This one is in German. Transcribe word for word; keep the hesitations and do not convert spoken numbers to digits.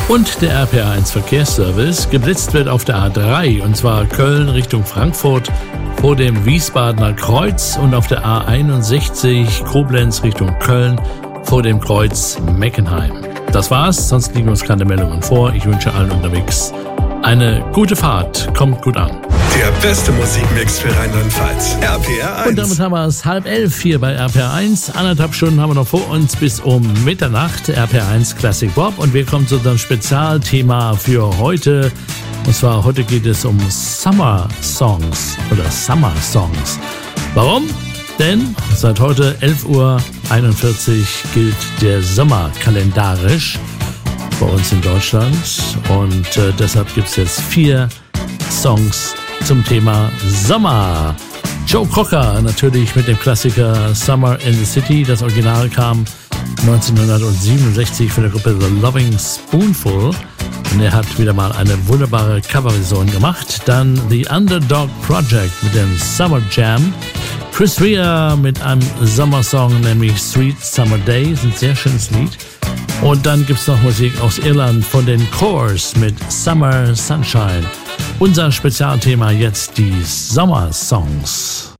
Und der R P R eins Verkehrsservice. Geblitzt wird auf der A drei, und zwar Köln Richtung Frankfurt vor dem Wiesbadener Kreuz und auf der A einundsechzig Koblenz Richtung Köln vor dem Kreuz Meckenheim. Das war's, sonst liegen uns keine Meldungen vor. Ich wünsche allen unterwegs eine gute Fahrt. Kommt gut an. Der beste Musikmix für Rheinland-Pfalz. R P R eins. Und damit haben wir es halb elf hier bei R P R eins. Anderthalb Stunden haben wir noch vor uns bis um Mitternacht. R P R eins Classic Pop. Und wir kommen zu unserem Spezialthema für heute. Und zwar heute geht es um Summer Songs oder Summer Songs. Warum? Denn seit heute elf Uhr einundvierzig gilt der Sommer kalendarisch bei uns in Deutschland. Und äh, deshalb gibt es jetzt vier Songs zum Thema Sommer. Joe Cocker natürlich mit dem Klassiker Summer in the City. Das Original kam neunzehnhundertsiebenundsechzig von der Gruppe The Loving Spoonful. Und er hat wieder mal eine wunderbare Coverversion gemacht. Dann The Underdog Project mit dem Summer Jam. Chris Rea mit einem Sommersong, nämlich Sweet Summer Day. Das ist ein sehr schönes Lied. Und dann gibt es noch Musik aus Irland von den Coors mit Summer Sunshine. Unser Spezialthema jetzt die Sommersongs.